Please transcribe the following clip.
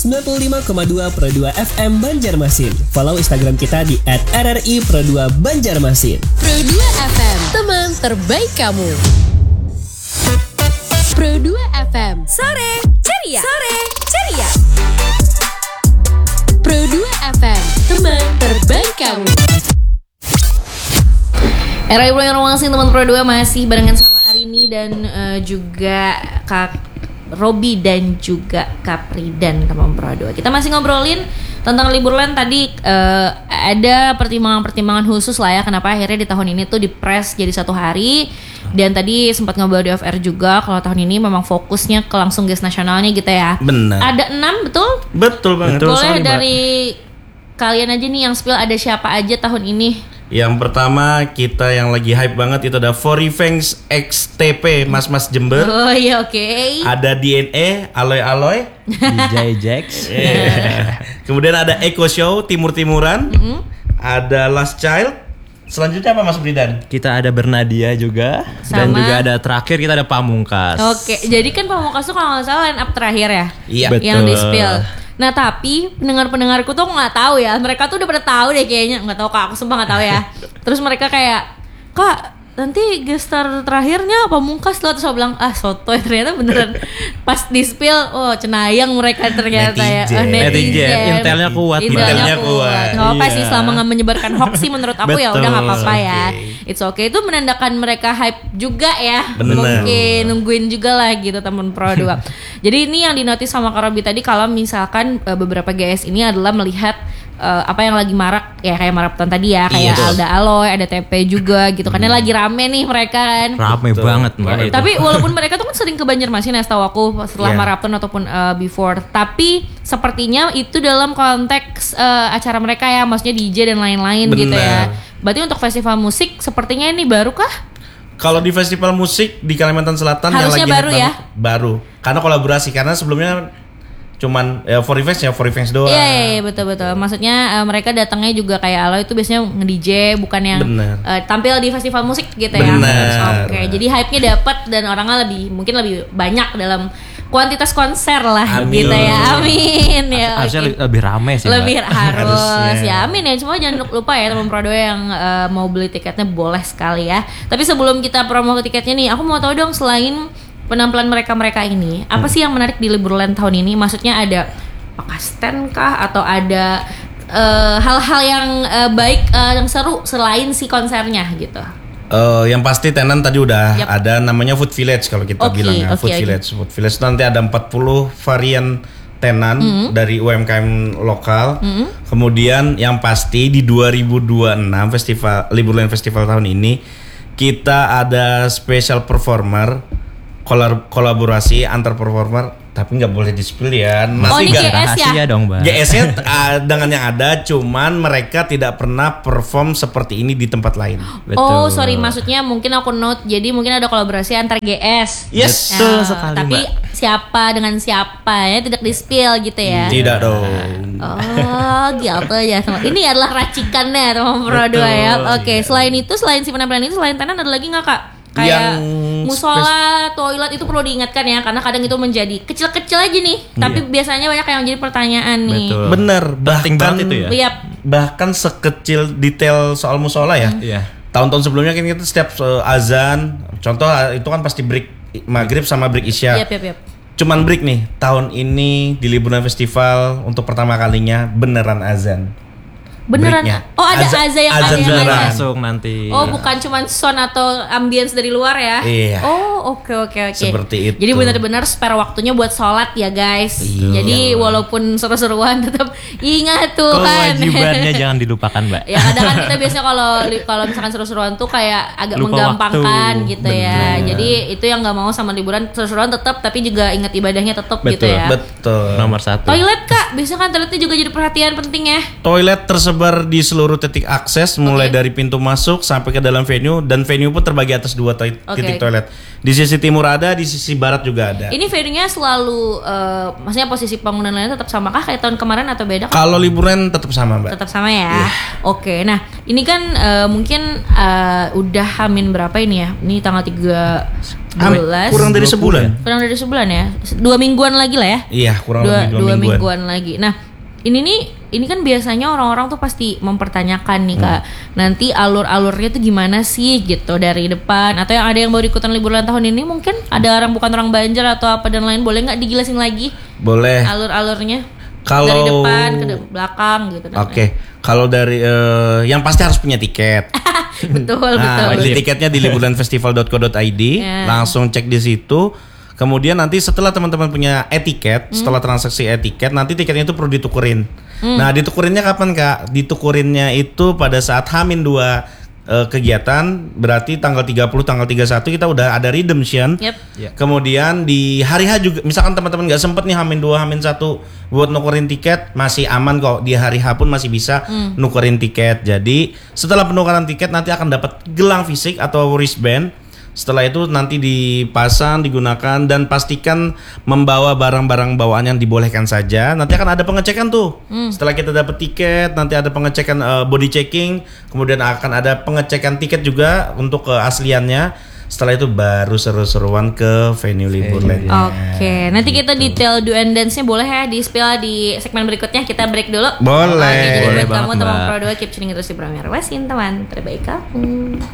95,2 Pro 2 FM Banjarmasin. Follow Instagram kita di @rri_pro2banjarmasin. Pro 2 FM, teman terbaik kamu. Pro 2 FM, sore ceria. Sore ceria. Pro 2 FM, teman terbaik kamu. RRI Banjarmasin, teman Pro 2 masih barengan sama Arini dan juga Kak Robi dan juga Kapridan, teman Pro 2. Kita masih ngobrolin tentang Liburland tadi. Ada pertimbangan-pertimbangan khusus lah ya kenapa akhirnya di tahun ini tuh dipres jadi 1 hari. Dan tadi sempat ngobrol di OFR juga kalau tahun ini memang fokusnya ke langsung guest nasionalnya gitu ya. Benar. Ada 6, betul? Betul banget. Boleh dari kalian aja nih yang spill, ada siapa aja tahun ini? Yang pertama kita yang lagi hype banget itu ada Forifangs XTP Mas Jember. Oh iya, oke. Ada DNA Aloy DJ Jax. Kemudian ada Eco Show Timur-Timuran. Ada Last Child. Selanjutnya apa Mas Bridan? Kita ada Bernadia juga. Dan Sama. juga ada terakhir kita ada Pamungkas. Oke, jadi kan Pamungkas tuh kalau nggak salah line up terakhir ya. Iya. Betul. Yang di spill. Nah tapi pendengar-pendengarku tuh nggak tahu ya. Mereka tuh udah pada tahu deh kayaknya. Nggak tahu Kak, aku sumpah nggak tahu ya. Terus mereka kayak, Kak, nanti guest star terakhirnya Pamungkas loh. Terus aku bilang, sotoy, ternyata beneran. Pas di spill, cenayang mereka ternyata Netizen. Intelnya kuat. Intelnya kuat. Nggak apa sih, Iya. selama nggak menyebarkan hoax sih menurut aku ya udah nggak apa-apa ya. Okay. It's okay, itu menandakan mereka hype juga ya. Bener. Mungkin nungguin juga lah gitu temen Pro 2. Jadi ini yang dinotis sama Kak Robi tadi, kalau misalkan beberapa GS ini adalah melihat apa yang lagi marak ya, kayak Maraptan tadi ya, kayak Iya, Alda Aloy, ada TP juga gitu. Karena lagi rame nih mereka kan. Rame banget Mbak itu. Tapi walaupun mereka tuh kan sering ke Banjarmasin ya, setahu aku setelah Iya. Maraptan ataupun before. Tapi sepertinya itu dalam konteks acara mereka ya, maksudnya DJ dan lain-lain gitu ya. Benar. Berarti untuk festival musik sepertinya ini baru kah? Kalau di festival musik di Kalimantan Selatan Harusnya yang lagi baru hype ya? banget, baru. Karena kolaborasi, karena sebelumnya cuman Forifangs doang. Iya, betul. Maksudnya mereka datangnya juga kayak Aloy itu biasanya nge-DJ, bukan yang Bener. tampil di festival musik gitu ya. Bener. Oke, jadi hype-nya dapat dan orangnya mungkin lebih banyak dalam kuantitas konser lah. Amin. Gitu ya. Amin ya. Harusnya oke. lebih rame sih Mbak. Lebih harus Harusnya. ya, amin ya. Cuma jangan lupa ya teman Pro 2 yang mau beli tiketnya boleh sekali ya. Tapi sebelum kita promo ke tiketnya nih, aku mau tahu dong, selain penampilan mereka ini, apa sih yang menarik di Liburland tahun ini? Maksudnya ada pakas stand kah, atau ada hal-hal yang baik, yang seru selain si konsernya gitu? Yang pasti tenan tadi udah Yap. ada namanya Food Village kalau kita Oke, bilang ya. oke, Food oke. Village. Food Village itu nanti ada 40 varian tenan dari UMKM lokal. Kemudian yang pasti di 2026 Liburland Festival tahun ini kita ada special performer, kolaborasi antar performer, tapi nggak boleh di-spill ya. ini nggak- GS ya? Rahasia dong Mbak. GS-nya dengan yang ada, cuman mereka tidak pernah perform seperti ini di tempat lain. Betul. Oh sorry, maksudnya mungkin aku note, jadi mungkin ada kolaborasi antar GS. Yes. Betul sekali, Tapi Mbak. siapa dengan siapa ya, tidak di-spill gitu ya. Tidak dong. Oh gitu ya. Ini adalah racikannya teman Pro 2 ya. Oke, selain itu, selain si penampilan itu, selain tenan ada lagi nggak Kak? Kayak Yang musola, toilet itu perlu diingatkan ya, karena kadang itu menjadi kecil-kecil aja nih. Tapi biasanya banyak yang jadi pertanyaan nih. Betul. Bener, Penting bahkan banget itu ya. Lihat. bahkan sekecil detail soal musola ya. Iya. Tahun-tahun sebelumnya kan kita setiap azan, contoh itu kan pasti break maghrib sama break isya. Yap. Cuman break nih, tahun ini di Liburland Festival untuk pertama kalinya beneran azan. Beneran? Breaknya. Oh ada azan yang azan ada yang beneran. lain. Langsung nanti. Oh bukan cuma sound atau ambience dari luar ya? Iya. Oh oke. Seperti itu. Jadi benar-benar spare waktunya buat sholat ya guys. Iya. Jadi walaupun seru-seruan tetap ingat Tuhan. Kewajibannya jangan dilupakan Mbak. Ya kadang kan kita biasanya kalau misalkan seru-seruan tuh kayak agak Lupa menggampangkan waktu. gitu ya. Jadi itu yang nggak mau sama liburan, seru-seruan tetap, tapi juga ingat ibadahnya tetap gitu Betul. ya. Betul. Nomor 1. Toilet Kak, biasanya kan toiletnya juga jadi perhatian penting ya. Toilet tersebar di seluruh titik akses, mulai dari pintu masuk sampai ke dalam venue, dan venue pun terbagi atas 2 titik toilet. Di sisi timur ada, di sisi barat juga ada. Ini venue-nya selalu maksudnya posisi bangunan lainnya tetap sama kah kayak tahun kemarin atau beda Kak? Kalau liburan tetap sama, Mbak. Tetap sama ya. Oke. Nah, ini kan mungkin udah Hamin berapa ini ya? Ini tanggal 3 Kurang dari sebulan. Kurang dari sebulan ya. 2 mingguan lagi lah ya. Iya, kurang lebih 2 mingguan. mingguan lagi. Nah, ini kan biasanya orang-orang tuh pasti mempertanyakan nih Kak, nanti alur-alurnya tuh gimana sih gitu dari depan, atau yang ada yang baru ikutan liburan tahun ini mungkin ada orang bukan orang Banjar atau apa dan lain, boleh nggak dijelasin lagi? Boleh. Alur-alurnya Kalau dari depan ke belakang gitu. Oke. Kalau dari yang pasti harus punya tiket. betul. Beli tiketnya di liburanfestival.co.id, langsung cek di situ. Kemudian nanti setelah teman-teman punya etiket, setelah transaksi etiket, nanti tiketnya itu perlu ditukerin. Nah, ditukerinnya kapan Kak? Ditukerinnya itu pada saat H-2 kegiatan, berarti tanggal 30, tanggal 31 kita udah ada redemption. Kemudian di hari H juga, misalkan teman-teman nggak sempet nih H-2, H-1 buat nukerin tiket, masih aman kok. Di hari H pun masih bisa nukerin tiket. Jadi setelah penukaran tiket nanti akan dapat gelang fisik atau wristband. Setelah itu nanti dipasang, digunakan, dan pastikan membawa barang-barang bawaan yang dibolehkan saja. Nanti akan ada pengecekan tuh. Setelah kita dapat tiket, nanti ada pengecekan body checking, kemudian akan ada pengecekan tiket juga untuk keasliannya. Setelah itu baru seru-seruan ke venue Liburland. Oke, nanti kita detail do and dance-nya boleh ya di spill di segmen berikutnya. Kita break dulu. Boleh. Oke, jadi Boleh buat kamu banget, teman Mbak. Pro 2 keep tuning terus di Premier Wasin, teman terbaik kamu.